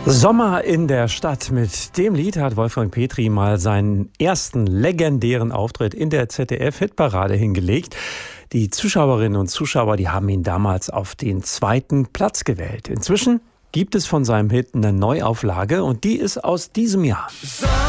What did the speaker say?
Sommer in der Stadt. Mit dem Lied hat Wolfgang Petri mal seinen ersten legendären Auftritt in der ZDF-Hitparade hingelegt. Die Zuschauerinnen und Zuschauer, die haben ihn damals auf den 2. Platz gewählt. Inzwischen gibt es von seinem Hit eine Neuauflage und die ist aus diesem Jahr.